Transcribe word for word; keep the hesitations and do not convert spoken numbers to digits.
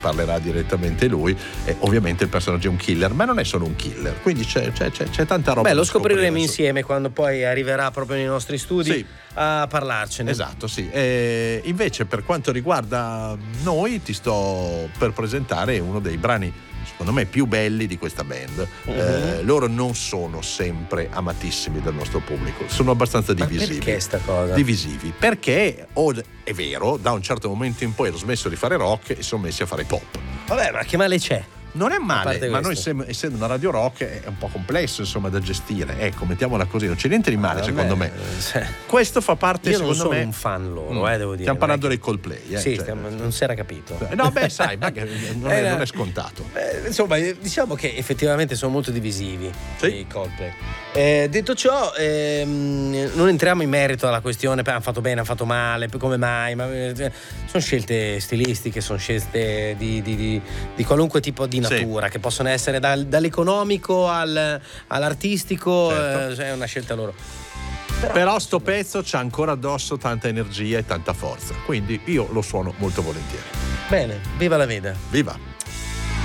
parlerà direttamente lui, e ovviamente il personaggio è un killer, ma non è solo un killer, quindi c'è, c'è, c'è, c'è tanta roba. Beh, lo da scopriremo scoprire insieme quando poi arriverà proprio nei nostri studi, sì, a parlarcene. Esatto, sì. E invece per quanto riguarda noi ti sto per presentare uno dei brani secondo me più belli di questa band. Uh-huh. Eh, loro non sono sempre amatissimi dal nostro pubblico, sono abbastanza divisivi. Ma perché sta cosa? Divisivi perché o è vero, da un certo momento in poi hanno smesso di fare rock e sono messi a fare pop. Vabbè, ma che male c'è? Non è male, ma noi sem- essendo una radio rock è un po' complesso insomma da gestire, ecco, mettiamola così, non c'è niente di male, ah, secondo me, me. Questo fa parte, io secondo me. Io non sono un fan loro, mm. eh, devo dire. Stiamo parlando dei Coldplay, eh, sì, cioè, stiamo, non si era capito. No, beh, sai, non, è, non è scontato. Eh, insomma, diciamo che effettivamente sono molto divisivi, sì, i Coldplay. Eh, detto ciò, ehm, non entriamo in merito alla questione, hanno fatto bene, hanno fatto male, come mai, ma eh, sono scelte stilistiche, sono scelte di, di, di, di qualunque tipo di natura, sì, che possono essere dal, dall'economico al, all'artistico, certo, eh, è una scelta loro. Però, Però sto pezzo c'ha ancora addosso tanta energia e tanta forza, quindi io lo suono molto volentieri. Bene, viva la veda. Viva!